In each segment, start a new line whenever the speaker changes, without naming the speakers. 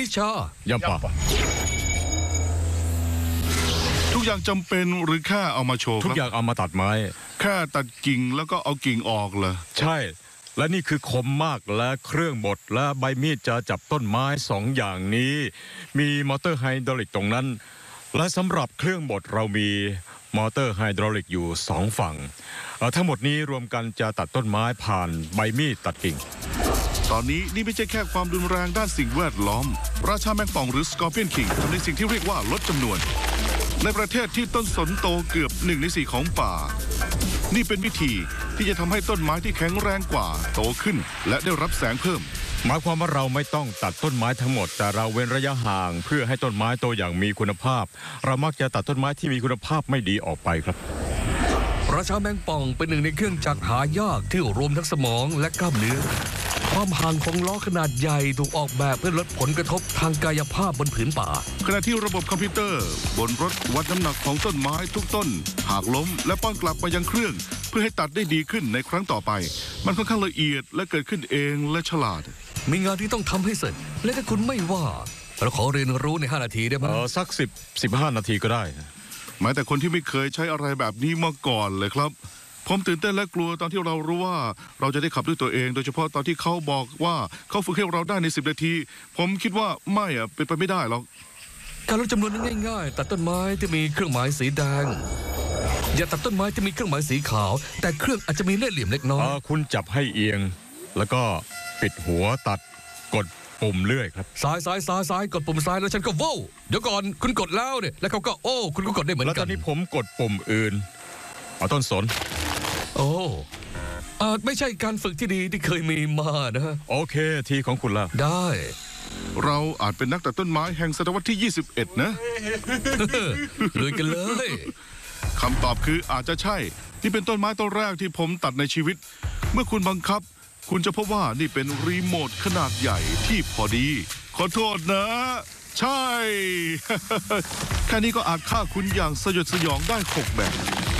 ชา
ยัมปะ
ทุกอย่างจำเป็นหรือแค่เอามาโชว์
ทุกอย่างเอามาตัดไม้
แค่ตัดกิ่งแล้วก็เอากิ่งออกเหรอ
ใช่และนี่คือคมมากและเครื่องบดและใบมีดจะจับต้นไม้2 อย่างนี้มีมอเตอร์ไฮดรอลิกตรงนั้นและสำหรับเครื่องบดเรามีมอเตอร์ไฮดรอลิกอยู่2 ฝั่งทั้งหมดนี้รวมกันจะตัดต้นไม้ผ่านใบมีดตัดกิ่ง
ตอนนี้นี่ไม่ใช่แค่ความรุนแรงด้านสิ่งแวดล้อมราชาแมงป่องหรือสกอร์เปียนคิงทำในสิ่งที่เรียกว่าลดจำนวนในประเทศที่ต้นสนโตเกือบ1 ใน 4ของป่านี่เป็นวิธีที่จะทำให้ต้นไม้ที่แข็งแรงกว่าโตขึ้นและได้รับแสงเพิ่ม
หมายความว่าเราไม่ต้องตัดต้นไม้ทั้งหมดแต่เราเว้นระยะห่างเพื่อให้ต้นไม้โตอย่างมีคุณภาพเรามักจะตัดต้นไม้ที่มีคุณภาพไม่ดีออกไปครับ
ราชาแมงป่องเป็นหนึ่งในเครื่องจักรหายากที่รวมทั้งสมองและกล้ามเนื้อความห่างของล้อขนาดใหญ่ถูกออกแบบเพื่อลดผลกระทบทางกายภาพบนผืนป่า
ขณะที่ระบบคอมพิวเตอร์บนรถวัดน้ำหนักของต้นไม้ทุกต้นหากล้มและป้อนกลับมายังเครื่องเพื่อให้ตัดได้ดีขึ้นในครั้งต่อไปมันค่อนข้างละเอียดและเกิดขึ้นเองและฉลาด
มีงานที่ต้องทำให้เสร็จและถ้าคุณไม่ว่าเราขอเรียนรู้ใน5 นาทีได้ไหม
สัก15 นาทีก็ได้
แม้แต่คนที่ไม่เคยใช้อะไรแบบนี้มาก่อนเลยครับผมตื่นเต้นและกลัวตอนที่เรารู้ว่าเราจะได้ขับด้วยตัวเองโดยเฉพาะตอนที่เขาบอกว่าเขาฝึกให้เราได้ใน10 นาทีผมคิดว่าไม่เป็นไปไม่ได้หรอก
การลดจำนวนนั้นง่ายๆตัดต้นไม้ที่มีเครื่องหมายสีแดงอย่าตัดต้นไม้ที่มีเครื่องหมายสีขาวแต่เครื่องอาจจะมีเล่ห์เหลี่ยมเล็กน้อย
คุณจับให้เอียงแล้วก็ปิดหัวตัดกดปุ่มเลื่อยครับ
ซ้ายกดปุ่มซ้ายแล้วฉันก็โว้เดี๋ยวก่อนคุณกดแล้วเนี่ยแล้วเขาก็โอ้คุณก็กดได้เหมือนกัน
แล้วตอนนี้ผมกดปุ่มอื่นเอาต้นสน
โอ้ไม่ใช่การฝึกที่ดีที่เคยมีมานะ
โอเคทีของคุณละ
ได้
เราอาจเป็นนักตัดต้นไม้แห่งศตวรรษที่21นะ
ลุยกันเลย
คำตอบคืออาจจะใช่นี่เป็นต้นไม้ต้นแรกที่ผมตัดในชีวิตเมื่อคุณบังคับคุณจะพบว่านี่เป็นรีโมทขนาดใหญ่ที่พอดีขอโทษนะใช่แค่นี้ก็อาจฆ่าคุณอย่างสยดสยองได้6 แบบ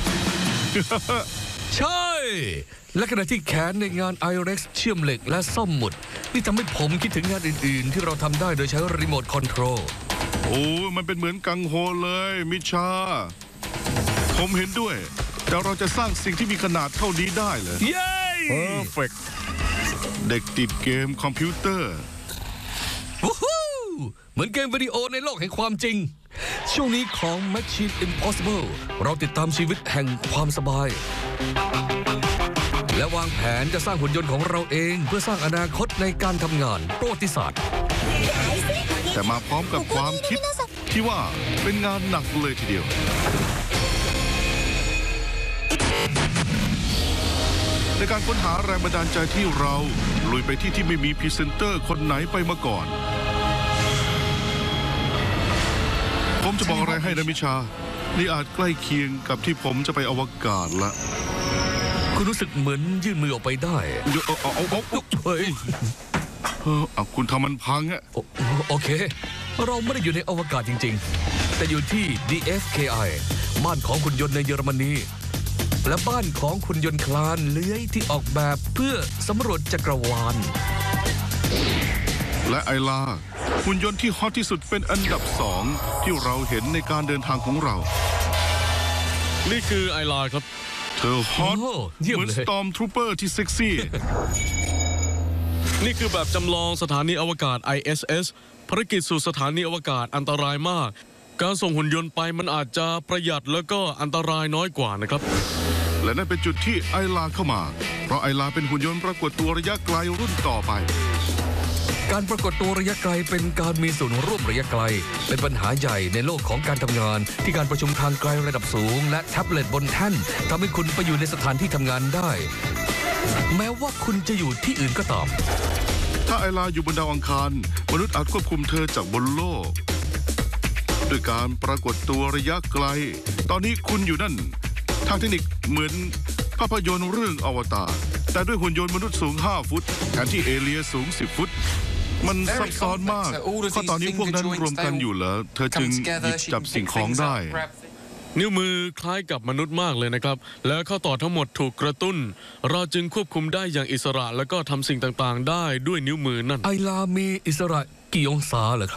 ใช่และขณะที่แขนในงานไอเร็กซ์เชื่อมเหล็กและซ่อมหมุดนี่ทำให้ผมคิดถึงงานอื่นๆที่เราทำได้โดยใช้รีโมทคอนโทรล
โอ้มันเป็นเหมือนกังโฮเลยมิชาผมเห็นด้วยแต่เราจะสร้างสิ่งที่มีขนาดเท่านี้ได้เลย
เย้
เพอร์เฟกต์
เด็กติดเกมคอมพิวเตอร์
เหมือนเกมวิดีโอในโลกแห่งความจริงช่วงนี้ของ Mission Impossible เราติดตามชีวิตแห่งความสบายและวางแผนจะสร้างหุ่นยนต์ของเราเองเพื่อสร้างอนาคตในการทำงานประวัติศาสตร์
แต่มาพร้อมกับความคิดที่ว่าเป็นงานหนักเลยทีเดียวในการค้นหาแรงบันดาลใจที่เราลุยไปที่ไม่มีพรีเซนเตอร์คนไหนไปมาก่อนผมจะบอกอะไรให้นะมิชานี่อาจใกล้เคียงกับที่ผมจะไปอวกาศละ
คุณรู้สึกเหมือนยื่นมือออกไปได้
เฮ้ยคุณทำมันพังอะ
โอเคเราไม่ได้อยู่ในอวกาศจริงๆแต่อยู่ที่ DFKI บ้านของหุ่นยนต์ในเยอรมนีและบ้านของหุ่นยนต์คลานเลื้อยที่ออกแบบเพื่อสำรวจจักรวาล
และไอลาหุ่นยนต์ที่ฮอตที่สุดเป็นอันดับ2ที่เราเห็นในการเดินทางของเรา
นี่คือไอลาครับ
เธอฮอตเหมือนสตอร์มทรูเปอร์ที่เซ็กซี่
นี่คือแบบจำลองสถานีอวกาศ ISS ภารกิจสู่สถานีอวกาศอันตรายมากการส่งหุ่นยนต์ไปมันอาจจะประหยัดแล้วก็อันตรายน้อยกว่านะครับ
และนั่นเป็นจุดที่ไอลาเข้ามาเพราะไอลาเป็นหุ่นยนต์ปรากฏตัวระยะไกลรุ่นต่อไป
การปรากฏตัวระยะไกลเป็นการมีส่วนร่วมระยะไกลเป็นปัญหาใหญ่ในโลกของการทำงานที่การประชุมทางไกลระดับสูงและแท็บเล็ตบนแท่นทำให้คุณไปอยู่ในสถานที่ทำงานได้แม้ว่าคุณจะอยู่ที่อื่นก็ตาม
ถ้าไอลาอยู่บนดาวอังคารมนุษย์อาจควบคุมเธอจากบนโลกด้วยการปรากฏตัวระยะไกลตอนนี้คุณอยู่นั่นทางเทคนิคเหมือนภาพยนตร์เรื่องอวตารแต่ด้วยหุ่นยนต์มนุษย์สูง5 ฟุตแทนที่เอเลียสูง10 ฟุตมันซับซ้อนมากเพราะตอนนี้พวกนั้นรวมกันอยู่เหรอเธอจึงหยิบจับสิ่งของได้
นิ้วมือคล้ายกับมนุษย์มากเลยนะครับและข้อต่อทั้งหมดถูกกระตุ้นเราจึงควบคุมได้อย่างอิสระแล้วก็ทำสิ่งต่างๆได้ด้วยนิ้วมือนั่น
ไอลามีอิสระกี่องศาเหรอครับ